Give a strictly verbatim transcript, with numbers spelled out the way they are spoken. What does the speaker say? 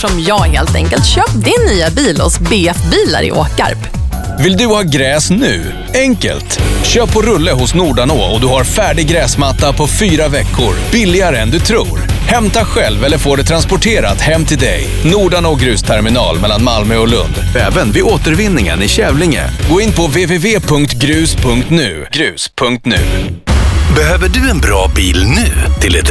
som jag helt enkelt. Köp din nya bil hos B F Bilar i Åkarp. Vill du ha gräs nu? Enkelt! Köp på rulle hos Nordanå och du har färdig gräsmatta på fyra veckor. Billigare än du tror. Hämta själv eller få det transporterat hem till dig. Nordanå grusterminal mellan Malmö och Lund. Även vid återvinningen i Kävlinge. Gå in på w w w punkt grus punkt nu. Grus punkt nu. Behöver du en bra bil nu till ett